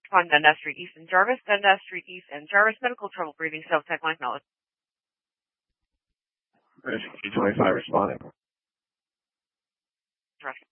responding to Dundas Street East and Jarvis. Dundas Street East and Jarvis. Medical trouble breathing. Self-tech line acknowledged. Rescue 25 responding. Rescue